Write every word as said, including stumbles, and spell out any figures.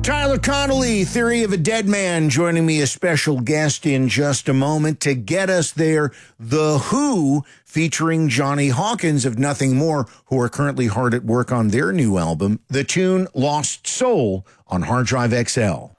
Tyler Connolly, Theory of a Dead Man, joining me, a special guest in just a moment to get us there. The Who, featuring Johnny Hawkins of Nothing More, who are currently hard at work on their new album. The tune Lost Soul on Hard Drive X L.